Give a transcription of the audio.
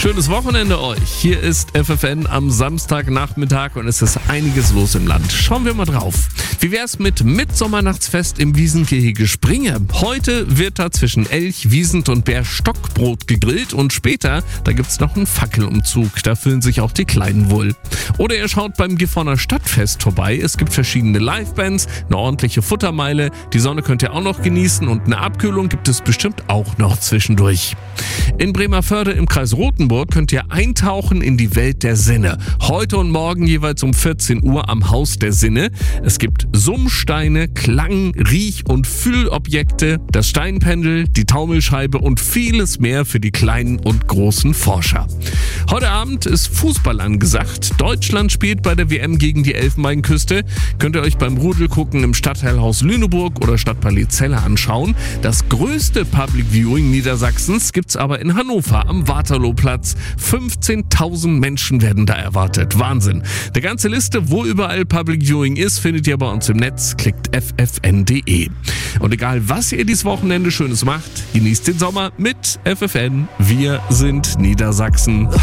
Schönes Wochenende euch. Hier ist FFN am Samstagnachmittag und es ist einiges los im Land. Schauen wir mal drauf. Wie wär's mit Mitsommernachtsfest im Wiesengehege Springe? Heute wird da zwischen Elch, Wiesent und Bär Stockbrot gegrillt und später, da gibt's noch einen Fackelumzug. Da fühlen sich auch die Kleinen wohl. Oder ihr schaut beim Gifhorner Stadtfest vorbei. Es gibt verschiedene Livebands, eine ordentliche Futtermeile. Die Sonne könnt ihr auch noch genießen und eine Abkühlung gibt es bestimmt auch noch zwischendurch. In Bremervörde im Kreis Rothenburg könnt ihr eintauchen in die Welt der Sinne. Heute und morgen jeweils um 14 Uhr am Haus der Sinne. Es gibt Summsteine, Klang-, Riech- und Fühlobjekte, das Steinpendel, die Taumelscheibe und vieles mehr für die kleinen und großen Forscher. Heute Abend ist Fußball angesagt. Deutschland spielt bei der WM gegen die Elfenbeinküste. Könnt ihr euch beim Rudelgucken im Stadtteilhaus Lüneburg oder Stadtpalais Celle anschauen. Das größte Public Viewing Niedersachsens gibt's aber in Hannover am Waterlooplatz. 15.000 Menschen werden da erwartet. Wahnsinn. Die ganze Liste, wo überall Public Viewing ist, findet ihr bei uns im Netz. Klickt ffn.de. Und egal, was ihr dieses Wochenende Schönes macht, genießt den Sommer mit FFN. Wir sind Niedersachsen.